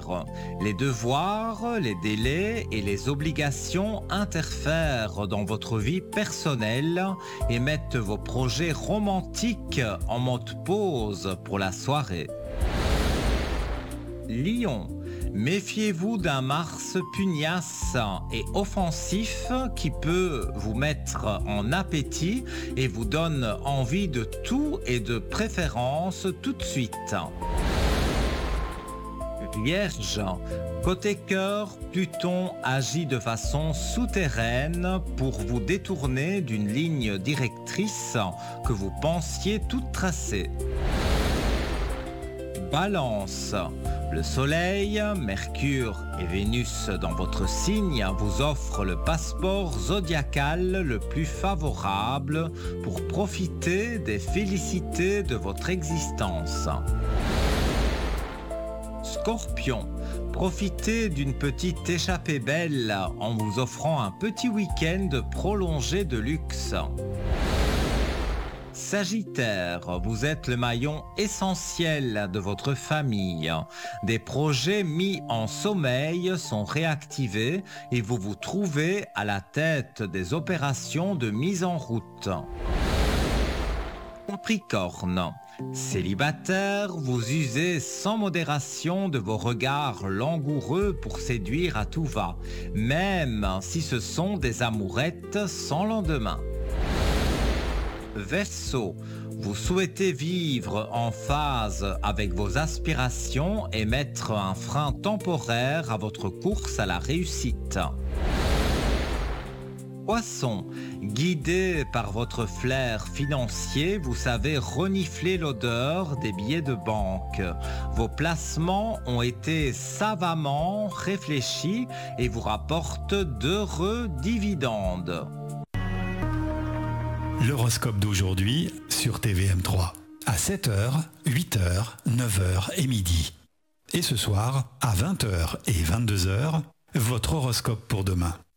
les devoirs, les délais et les obligations interfèrent dans votre vie personnelle et mettent vos projets romantiques en mode pause pour la soirée. Lion, méfiez-vous d'un Mars pugnace et offensif qui peut vous mettre en appétit et vous donne envie de tout et de préférence tout de suite. Vierge, côté cœur, Pluton agit de façon souterraine pour vous détourner d'une ligne directrice que vous pensiez toute tracée. Balance, le Soleil, Mercure et Vénus dans votre signe vous offrent le passeport zodiacal le plus favorable pour profiter des félicités de votre existence. Scorpion, profitez d'une petite échappée belle en vous offrant un petit week-end prolongé de luxe. Sagittaire, vous êtes le maillon essentiel de votre famille. Des projets mis en sommeil sont réactivés et vous vous trouvez à la tête des opérations de mise en route. Capricorne, célibataire, vous usez sans modération de vos regards langoureux pour séduire à tout va, même si ce sont des amourettes sans lendemain. Verseau, vous souhaitez vivre en phase avec vos aspirations et mettre un frein temporaire à votre course à la réussite. Poisson, guidé par votre flair financier, vous savez renifler l'odeur des billets de banque. Vos placements ont été savamment réfléchis et vous rapportent d'heureux dividendes. L'horoscope d'aujourd'hui sur TVM3. À 7h, 8h, 9h et midi. Et ce soir, à 20h et 22h, votre horoscope pour demain.